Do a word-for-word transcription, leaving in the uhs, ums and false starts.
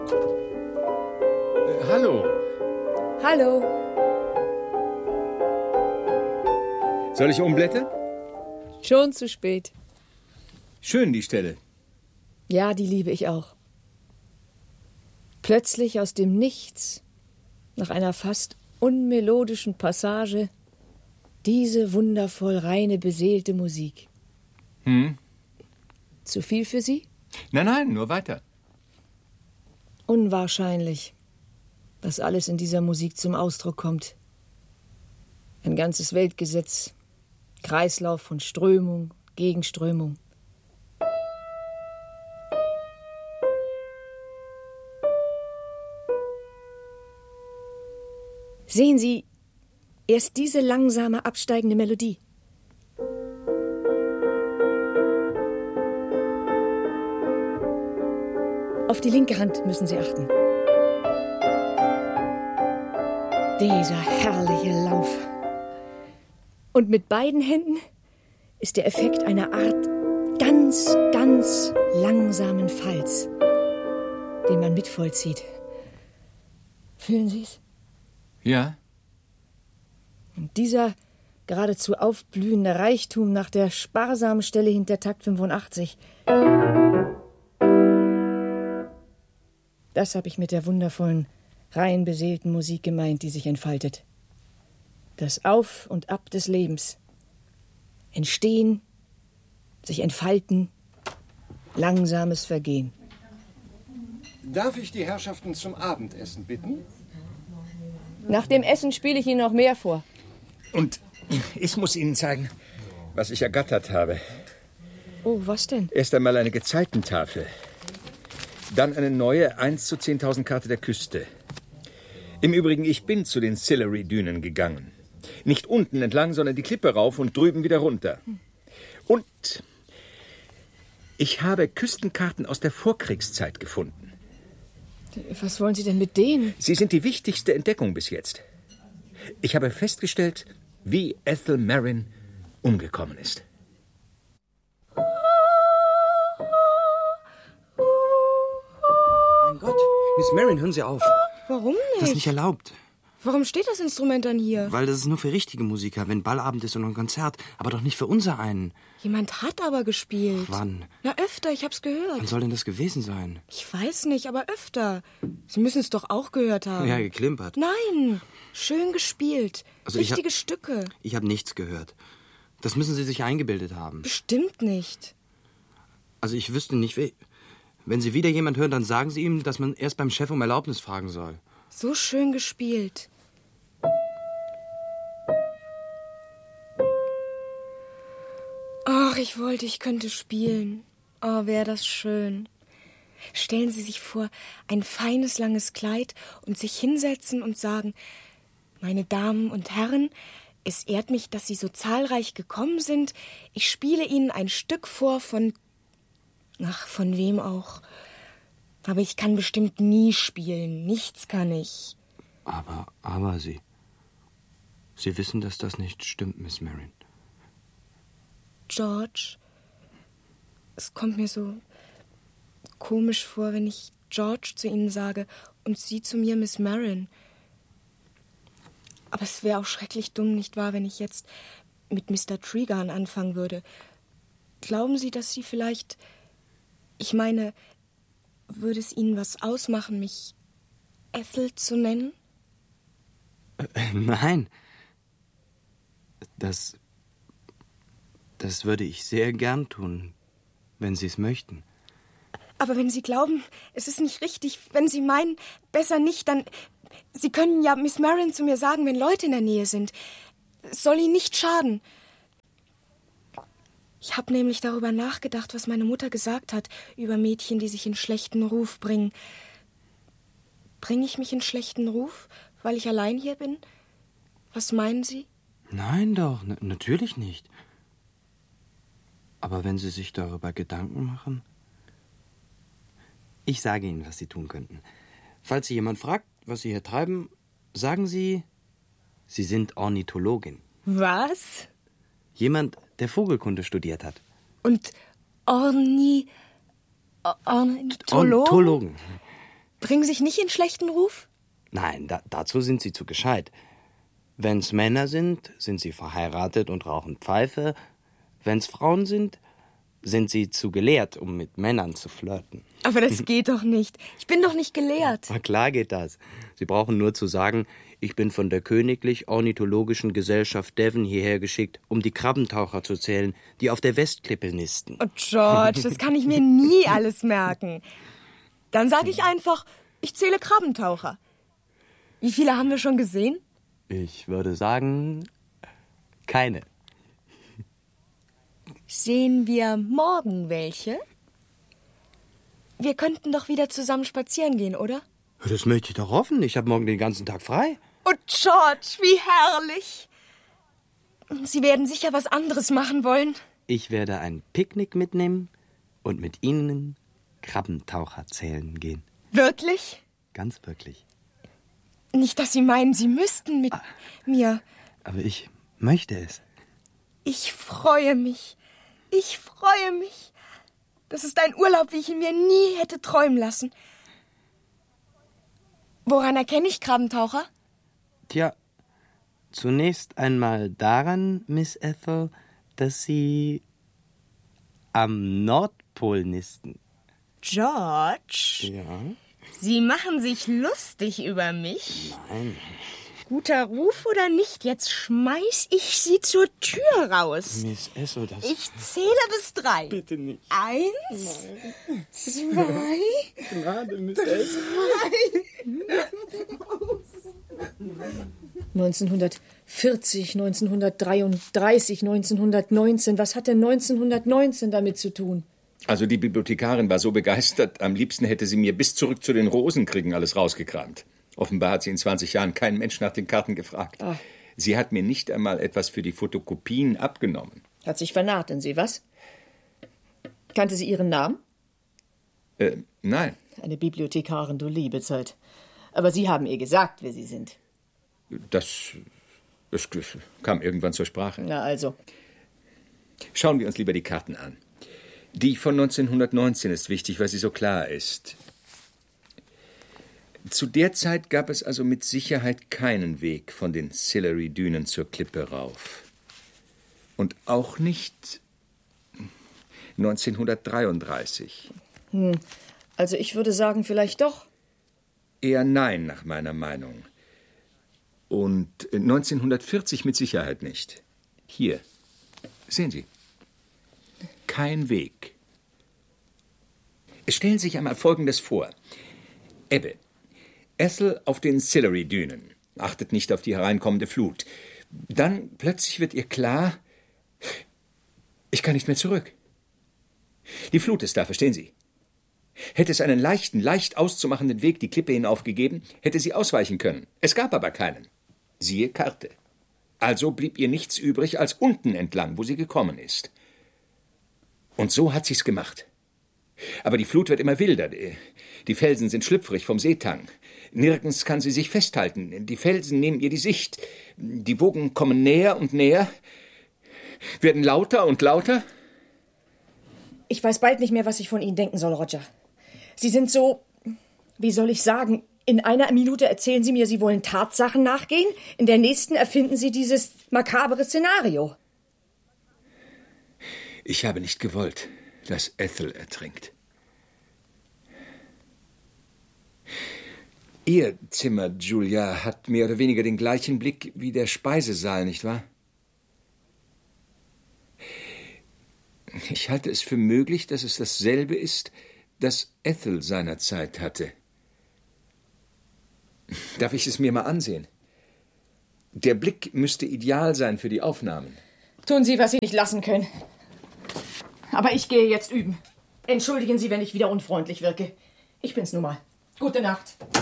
Äh, hallo. Hallo. Soll ich umblättern? Schon zu spät. Schön, die Stelle. Ja, die liebe ich auch. Plötzlich aus dem Nichts, nach einer fast unmelodischen Passage, diese wundervoll reine, beseelte Musik. Hm? Zu viel für Sie? Nein, nein, nur weiter. Unwahrscheinlich, dass alles in dieser Musik zum Ausdruck kommt. Ein ganzes Weltgesetz, Kreislauf von Strömung, Gegenströmung. Sehen Sie, erst diese langsame, absteigende Melodie. Auf die linke Hand müssen Sie achten. Dieser herrliche Lauf. Und mit beiden Händen ist der Effekt einer Art ganz, ganz langsamen Falls, den man mitvollzieht. Fühlen Sie es? Ja. Und dieser geradezu aufblühende Reichtum nach der sparsamen Stelle hinter Takt fünfundachtzig. Das habe ich mit der wundervollen, rein beseelten Musik gemeint, die sich entfaltet. Das Auf und Ab des Lebens. Entstehen, sich entfalten, langsames Vergehen. Darf ich die Herrschaften zum Abendessen bitten? Nach dem Essen spiele ich Ihnen noch mehr vor. Und ich muss Ihnen zeigen, was ich ergattert habe. Oh, was denn? Erst einmal eine Gezeitentafel. Dann eine neue eins zu zehntausend Karte der Küste. Im Übrigen, ich bin zu den Sillery-Dünen gegangen. Nicht unten entlang, sondern die Klippe rauf und drüben wieder runter. Und ich habe Küstenkarten aus der Vorkriegszeit gefunden. Was wollen Sie denn mit denen? Sie sind die wichtigste Entdeckung bis jetzt. Ich habe festgestellt, wie Ethel Merrin umgekommen ist. Mein Gott, Miss Merrin, hören Sie auf. Warum nicht? Das ist nicht erlaubt. Warum steht das Instrument dann hier? Weil das ist nur für richtige Musiker, wenn Ballabend ist und ein Konzert. Aber doch nicht für unser einen. Jemand hat aber gespielt. Wann? Na, öfter, ich hab's gehört. Wann soll denn das gewesen sein? Ich weiß nicht, aber öfter. Sie müssen es doch auch gehört haben. Ja, geklimpert. Nein, schön gespielt. Also ich Richtige hab, Stücke. Ich habe nichts gehört. Das müssen Sie sich eingebildet haben. Bestimmt nicht. Also ich wüsste nicht, wie... Wenn Sie wieder jemand hören, dann sagen Sie ihm, dass man erst beim Chef um Erlaubnis fragen soll. So schön gespielt. Ach, ich wollte, ich könnte spielen. Oh, wäre das schön. Stellen Sie sich vor, ein feines, langes Kleid und sich hinsetzen und sagen, meine Damen und Herren, es ehrt mich, dass Sie so zahlreich gekommen sind. Ich spiele Ihnen ein Stück vor von... Ach, von wem auch. Aber ich kann bestimmt nie spielen. Nichts kann ich. Aber, aber Sie... Sie wissen, dass das nicht stimmt, Miss Merrin. George, es kommt mir so komisch vor, wenn ich George zu Ihnen sage und Sie zu mir Miss Merrin. Aber es wäre auch schrecklich dumm, nicht wahr, wenn ich jetzt mit Mister Tregarn anfangen würde. Glauben Sie, dass Sie vielleicht... Ich meine, würde es Ihnen was ausmachen, mich Ethel zu nennen? Äh, nein. Das... Das würde ich sehr gern tun, wenn Sie es möchten. Aber wenn Sie glauben, es ist nicht richtig, wenn Sie meinen, besser nicht, dann... Sie können ja Miss Merrin zu mir sagen, wenn Leute in der Nähe sind. Es soll Ihnen nicht schaden. Ich habe nämlich darüber nachgedacht, was meine Mutter gesagt hat über Mädchen, die sich in schlechten Ruf bringen. Bringe ich mich in schlechten Ruf, weil ich allein hier bin? Was meinen Sie? Nein doch, n- natürlich nicht. Aber wenn Sie sich darüber Gedanken machen... Ich sage Ihnen, was Sie tun könnten. Falls Sie jemand fragt, was Sie hier treiben, sagen Sie, Sie sind Ornithologin. Was? Jemand, der Vogelkunde studiert hat. Und Orni... Ornithologen? Ornithologen. bringen sich nicht in schlechten Ruf? Nein, da, dazu sind sie zu gescheit. Wenn's Männer sind, sind sie verheiratet und rauchen Pfeife. Wenn's Frauen sind, sind sie zu gelehrt, um mit Männern zu flirten. Aber das geht doch nicht. Ich bin doch nicht gelehrt. Na klar geht das. Sie brauchen nur zu sagen, ich bin von der Königlich Ornithologischen Gesellschaft Devon hierher geschickt, um die Krabbentaucher zu zählen, die auf der Westklippe nisten. Oh, George, das kann ich mir nie alles merken. Dann sage ich einfach, ich zähle Krabbentaucher. Wie viele haben wir schon gesehen? Ich würde sagen, keine. Sehen wir morgen welche? Wir könnten doch wieder zusammen spazieren gehen, oder? Das möchte ich doch hoffen. Ich habe morgen den ganzen Tag frei. Oh, George, wie herrlich. Sie werden sicher was anderes machen wollen. Ich werde ein Picknick mitnehmen und mit Ihnen Krabbentaucher zählen gehen. Wirklich? Ganz wirklich. Nicht, dass Sie meinen, Sie müssten mit ah, mir. Aber ich möchte es. Ich freue mich. Ich freue mich. Das ist ein Urlaub, wie ich ihn mir nie hätte träumen lassen. Woran erkenne ich Krabbentaucher? Tja, zunächst einmal daran, Miss Ethel, dass Sie am Nordpol nisten. George? Ja? Sie machen sich lustig über mich? Nein. Guter Ruf oder nicht? Jetzt schmeiß ich Sie zur Tür raus. Miss Ethel, das... Ich zähle bis drei. Bitte nicht. Eins, Nein. zwei, Gerade, Miss drei. neunzehnhundertvierzig, neunzehnhundertdreiunddreißig, neunzehnhundertneunzehn. Was hat denn neunzehnhundertneunzehn damit zu tun? Also die Bibliothekarin war so begeistert, am liebsten hätte sie mir bis zurück zu den Rosenkriegen alles rausgekramt. Offenbar hat sie in zwanzig Jahren keinen Mensch nach den Karten gefragt. Ach. Sie hat mir nicht einmal etwas für die Fotokopien abgenommen. Hat sich vernarrt in Sie, was? Kannte sie Ihren Namen? Äh, nein. Eine Bibliothekarin, du liebe Zeit. Aber Sie haben ihr gesagt, wer Sie sind. Das, das kam irgendwann zur Sprache. Na also. Schauen wir uns lieber die Karten an. Die von neunzehnhundertneunzehn ist wichtig, weil sie so klar ist. Zu der Zeit gab es also mit Sicherheit keinen Weg von den Sillery-Dünen zur Klippe rauf. Und auch nicht neunzehnhundertdreiunddreißig. Hm, also ich würde sagen, vielleicht doch. Eher nein, nach meiner Meinung. Und neunzehnhundertvierzig mit Sicherheit nicht. Hier, sehen Sie. Kein Weg. Es stellen sich einmal Folgendes vor. Ebbe. Ethel auf den Sillery-Dünen. Achtet nicht auf die hereinkommende Flut. Dann plötzlich wird ihr klar, ich kann nicht mehr zurück. Die Flut ist da, verstehen Sie? Hätte es einen leichten, leicht auszumachenden Weg die Klippe hinauf gegeben, hätte sie ausweichen können. Es gab aber keinen. Siehe Karte. Also blieb ihr nichts übrig als unten entlang, wo sie gekommen ist. Und so hat sie's gemacht. Aber die Flut wird immer wilder. Die Felsen sind schlüpfrig vom Seetang. Nirgends kann sie sich festhalten. Die Felsen nehmen ihr die Sicht. Die Wogen kommen näher und näher, werden lauter und lauter. Ich weiß bald nicht mehr, was ich von Ihnen denken soll, Roger. Sie sind so, wie soll ich sagen, in einer Minute erzählen Sie mir, Sie wollen Tatsachen nachgehen, in der nächsten erfinden Sie dieses makabere Szenario. Ich habe nicht gewollt, dass Ethel ertrinkt. Ihr Zimmer, Julia, hat mehr oder weniger den gleichen Blick wie der Speisesaal, nicht wahr? Ich halte es für möglich, dass es dasselbe ist, das Ethel seinerzeit hatte. Darf ich es mir mal ansehen? Der Blick müsste ideal sein für die Aufnahmen. Tun Sie, was Sie nicht lassen können. Aber ich gehe jetzt üben. Entschuldigen Sie, wenn ich wieder unfreundlich wirke. Ich bin's nun mal. Gute Nacht.